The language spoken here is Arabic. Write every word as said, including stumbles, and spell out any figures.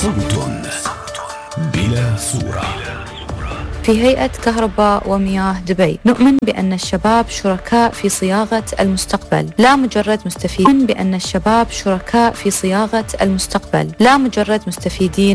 صوت بلا صورة. في هيئة كهرباء ومياه دبي نؤمن بأن الشباب شركاء في صياغة المستقبل لا مجرد مستفيدين، بأن الشباب شركاء في صياغة المستقبل لا مجرد مستفيدين